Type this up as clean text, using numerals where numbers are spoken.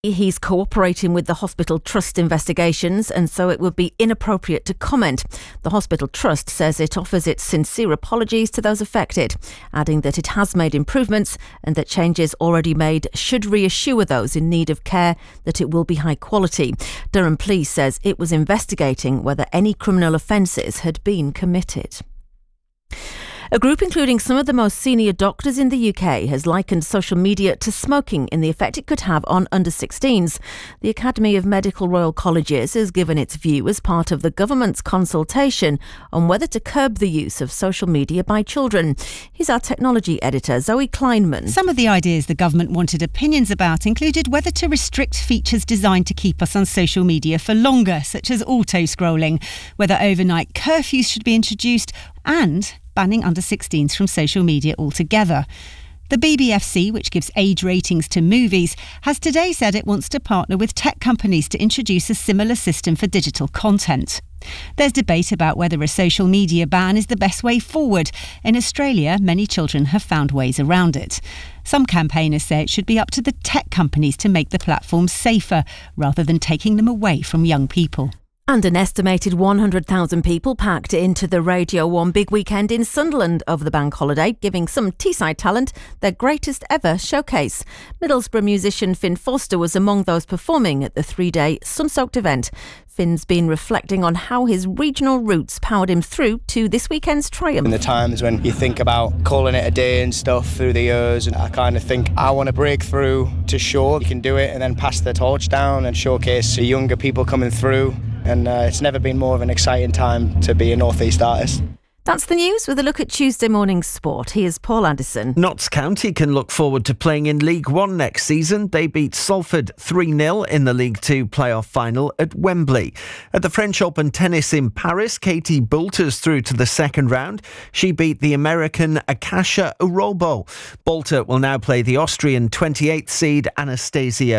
He's cooperating with the Hospital Trust investigations, and so it would be inappropriate to comment. The Hospital Trust says it offers its sincere apologies to those affected, adding that it has made improvements and that changes already made should reassure those in need of care that it will be high quality. Durham Police says it was investigating whether any criminal offences had been committed. A group including some of the most senior doctors in the UK has likened social media to smoking in the effect it could have on under-16s. The Academy of Medical Royal Colleges has given its view as part of the government's consultation on whether to curb the use of social media by children. Here's our technology editor, Zoe Kleinman. Some of the ideas the government wanted opinions about included whether to restrict features designed to keep us on social media for longer, such as auto-scrolling, whether overnight curfews should be introduced, and banning under-16s from social media altogether. The BBFC, which gives age ratings to movies, has today said it wants to partner with tech companies to introduce a similar system for digital content. There's debate about whether a social media ban is the best way forward. In Australia, many children have found ways around it. Some campaigners say it should be up to the tech companies to make the platforms safer, rather than taking them away from young people. And an estimated 100,000 people packed into the Radio 1 big weekend in Sunderland over the bank holiday, giving some Teesside talent their greatest ever showcase. Middlesbrough musician Finn Foster was among those performing at the 3-day sun-soaked event. Finn's been reflecting on how his regional roots powered him through to this weekend's triumph. In the times when you think about calling it a day and stuff through the years, and I kind of think I want to break through to show you can do it and then pass the torch down and showcase the younger people coming through. And it's never been more of an exciting time to be a North East artist. That's the news with a look at Tuesday morning's sport. Here's Paul Anderson. Notts County can look forward to playing in League One next season. They beat Salford 3-0 in the League Two playoff final at Wembley. At the French Open tennis in Paris, Katie Boulter's through to the second round. She beat the American Akasha Urobo. Boulter will now play the Austrian 28th seed Anastasia